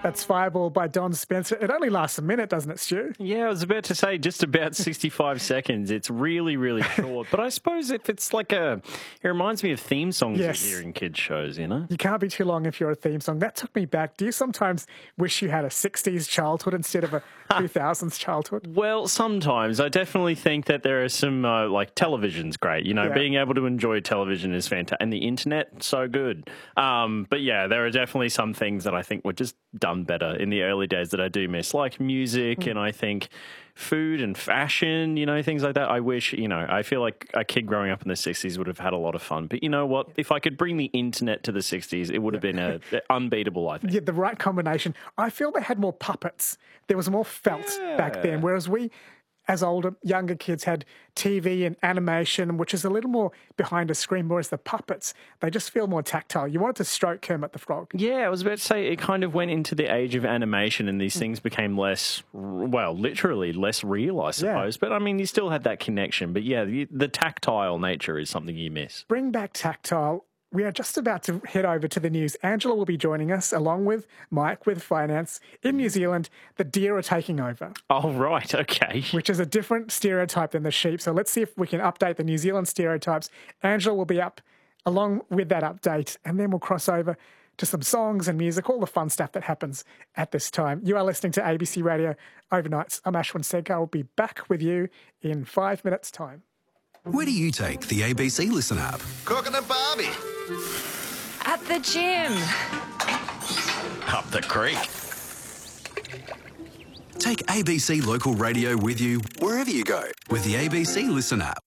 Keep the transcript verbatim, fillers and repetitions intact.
That's Fireball by Don Spencer. It only lasts a minute, doesn't it, Stu? Yeah, I was about to say just about sixty-five seconds. It's really, really short. But I suppose if it's like a... It reminds me of theme songs Yes. you hear in kids' shows, you know? You can't be too long if you're a theme song. That took me back. Do you sometimes wish you had a sixties childhood instead of a two thousands childhood? Well, sometimes. I definitely think that there are some, uh, like, television's great. You know, Yeah. being able to enjoy television is fantastic. And the internet, so good. Um, but yeah, there are definitely some things that I think were just done better in the early days that I do miss, like music Mm. and I think food and fashion, you know, things like that. I wish, you know, I feel like a kid growing up in the sixties would have had a lot of fun. But you know what? If I could bring the internet to the sixties, it would have been a, unbeatable, I think. Yeah, the right combination. I feel they had more puppets. There was more felt back Yeah. then, whereas we, as older, younger kids, had T V and animation, which is a little more behind a screen, whereas the puppets, they just feel more tactile. You wanted to stroke Kermit the Frog. Yeah, I was about to say it kind of went into the age of animation and these Mm. things became less, well, literally less real, I suppose. But I mean, you still had that connection. But yeah, the, the tactile nature is something you miss. Bring back tactile. We are just about to head over to the news. Angela will be joining us along with Mike with finance. In New Zealand, the deer are taking over, Oh, right. Okay. which is a different stereotype than the sheep. So let's see if we can update the New Zealand stereotypes. Angela will be up along with that update, and then we'll cross over to some songs and music, all the fun stuff that happens at this time. You are listening to A B C Radio Overnights. I'm Ashwin Segar. I'll be back with you in five minutes' time. Where do you take the A B C Listen app? Cooking a Barbie. At the gym. Up the creek. Take A B C Local Radio with you wherever you go with the A B C Listen app.